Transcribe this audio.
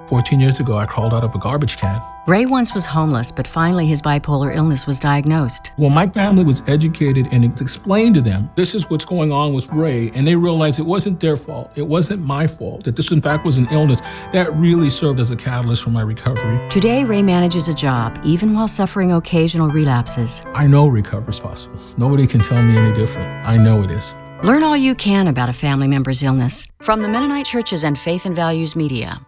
14 years ago, I crawled out of a garbage can. Ray once was homeless, but finally his bipolar illness was diagnosed. When my family was educated and it's explained to them, this is what's going on with Ray, and they realized it wasn't their fault, it wasn't my fault, that this in fact was an illness, that really served as a catalyst for my recovery. Today, Ray manages a job, even while suffering occasional relapses. I know recovery is possible. Nobody can tell me any different. I know it is. Learn all you can about a family member's illness from the Mennonite Churches and Faith and Values Media.